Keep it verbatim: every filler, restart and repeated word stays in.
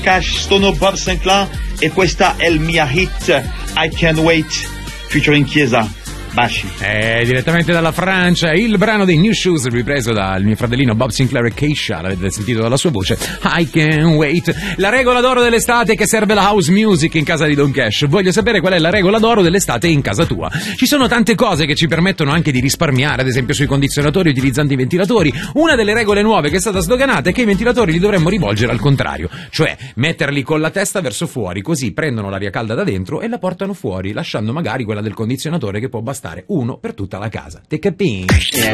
Cash, sono Bob Sinclair e questa è il mia hit I Can't Wait featuring Chiesa. Baci. Eh, direttamente dalla Francia, il brano dei New Shoes ripreso dal mio fratellino Bob Sinclair e Keisha, l'avete sentito dalla sua voce, I Can't Wait. La regola d'oro dell'estate che serve la house music in casa di Don Cash. Voglio sapere qual è la regola d'oro dell'estate in casa tua. Ci sono tante cose che ci permettono anche di risparmiare, ad esempio sui condizionatori utilizzando i ventilatori. Una delle regole nuove che è stata sdoganata è che i ventilatori li dovremmo rivolgere al contrario, cioè metterli con la testa verso fuori, così prendono l'aria calda da dentro e la portano fuori, lasciando magari quella del condizionatore che può bastare uno per tutta la casa. Te capisci?